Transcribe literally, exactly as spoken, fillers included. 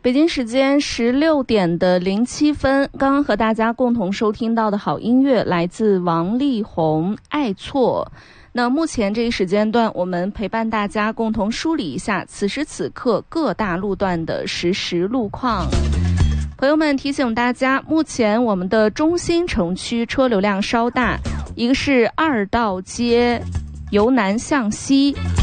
北京时间十六点的零七分，刚刚和大家共同收听到的好音乐来自王力宏《爱错》。那目前这一时间段，我们陪伴大家共同梳理一下此时此刻各大路段的实时路况。朋友们，提醒大家，目前我们的中心城区车流量稍大，一个是二道街由南向西